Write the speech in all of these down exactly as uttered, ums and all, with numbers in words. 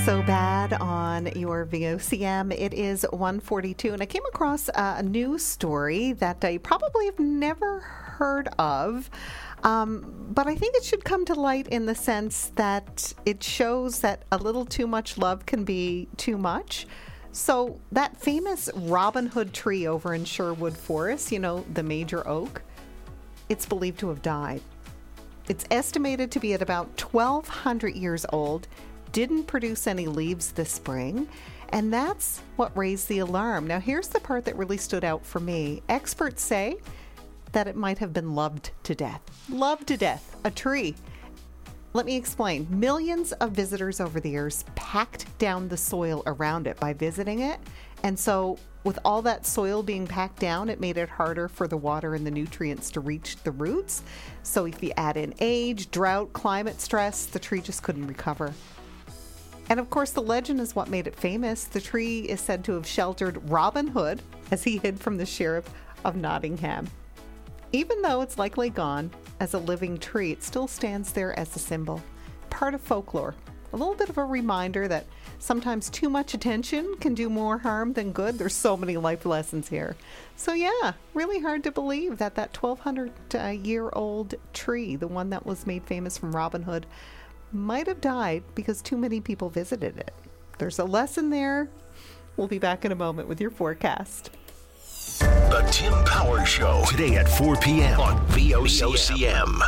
So Bad on your V O C M. It is one forty-two, and I came across uh, a news story that I probably have never heard of, um, but I think it should come to light in the sense that it shows that a little too much love can be too much. So that famous Robin Hood tree over in Sherwood Forest, you know, the major oak, it's believed to have died. It's estimated to be at about twelve hundred years old, didn't produce any leaves this spring, and that's what raised the alarm. Now, here's the part that really stood out for me. Experts say that it might have been loved to death. Loved to death. A tree. Let me explain. Millions of visitors over the years packed down the soil around it by visiting it, and so with all that soil being packed down, it made it harder for the water and the nutrients to reach the roots. So if you add in age, drought, climate stress, the tree just couldn't recover. And of course, the legend is what made it famous. The tree is said to have sheltered Robin Hood as he hid from the sheriff of Nottingham. Even though it's likely gone as a living tree, it still stands there as a symbol, part of folklore. A little bit of a reminder that sometimes too much attention can do more harm than good. There's so many life lessons here. So yeah, really hard to believe that that twelve hundred year old tree, the one that was made famous from Robin Hood, might have died because too many people visited it. There's a lesson there. We'll be back in a moment with your forecast. The Tim Power Show, today at four p.m. on V O C M.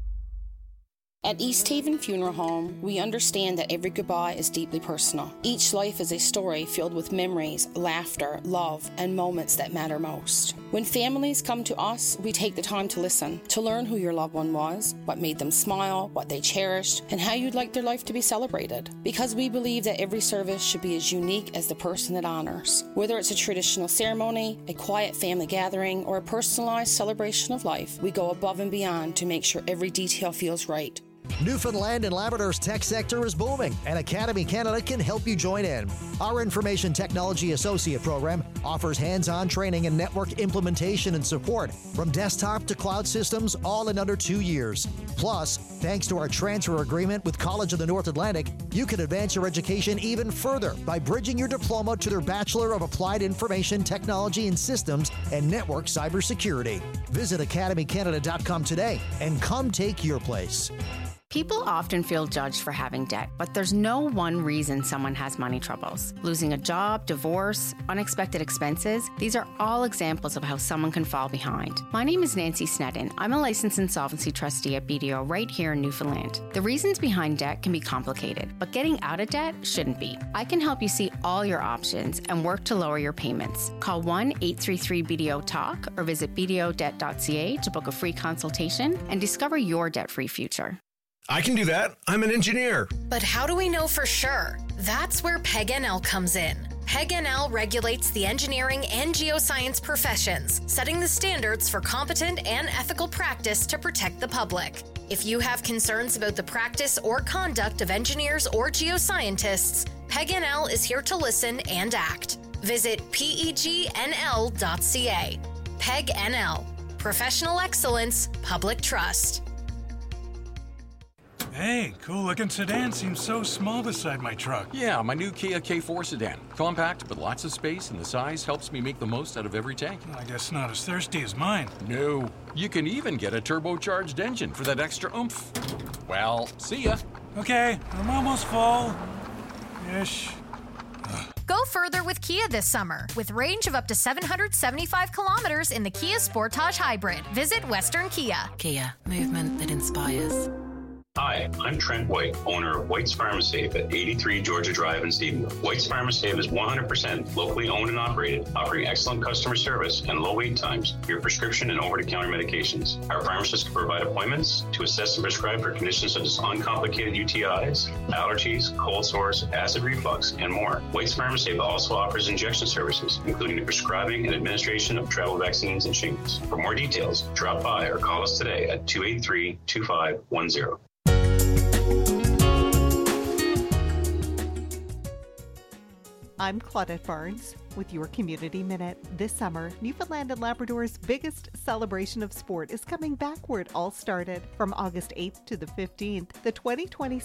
At East Haven Funeral Home, we understand that every goodbye is deeply personal. Each life is a story filled with memories, laughter, love, and moments that matter most. When families come to us, we take the time to listen, to learn who your loved one was, what made them smile, what they cherished, and how you'd like their life to be celebrated. Because we believe that every service should be as unique as the person it honors. Whether it's a traditional ceremony, a quiet family gathering, or a personalized celebration of life, we go above and beyond to make sure every detail feels right. Newfoundland and Labrador's tech sector is booming, and Academy Canada can help you join in. Our Information Technology Associate program offers hands-on training in network implementation and support, from desktop to cloud systems, all in under two years. Plus, thanks to our transfer agreement with College of the North Atlantic, you can advance your education even further by bridging your diploma to their Bachelor of Applied Information Technology and Systems and Network Cybersecurity. Visit academy canada dot com today and come take your place. People often feel judged for having debt, but there's no one reason someone has money troubles. Losing a job, divorce, unexpected expenses, these are all examples of how someone can fall behind. My name is Nancy Sneddon. I'm a licensed insolvency trustee at B D O right here in Newfoundland. The reasons behind debt can be complicated, but getting out of debt shouldn't be. I can help you see all your options and work to lower your payments. Call one eight three three B D O talk or visit b d o debt dot c a to book a free consultation and discover your debt-free future. I can do that. I'm an engineer. But how do we know for sure? That's where P E G N L comes in. P E G N L regulates the engineering and geoscience professions, setting the standards for competent and ethical practice to protect the public. If you have concerns about the practice or conduct of engineers or geoscientists, P E G N L is here to listen and act. Visit P E G N L dot c a. P E G N L. Professional excellence, public trust. Hey, cool-looking sedan seems so small beside my truck. Yeah, my new Kia K four sedan. Compact, but lots of space, and the size helps me make the most out of every tank. I guess not as thirsty as mine. No. You can even get a turbocharged engine for that extra oomph. Well, see ya. Okay, I'm almost full. Ish. Go further with Kia this summer. With range of up to seven hundred seventy-five kilometers in the Kia Sportage Hybrid. Visit Western Kia. Kia, movement that inspires. Hi, I'm Trent White, owner of White's Pharmasafe at eighty-three Georgia Drive in Stephenville. White's Pharmasafe is one hundred percent locally owned and operated, offering excellent customer service and low wait times for your prescription and over-the-counter medications. Our pharmacists can provide appointments to assess and prescribe for conditions such as uncomplicated U T Is, allergies, cold sores, acid reflux, and more. White's Pharmasafe also offers injection services, including the prescribing and administration of travel vaccines and shingles. For more details, drop by or call us today at two eight three, two five one zero. I'm Claudette Barnes with your Community Minute. This summer, Newfoundland and Labrador's biggest celebration of sport is coming back where it all started. From August eighth to the fifteenth, the twenty twenty-six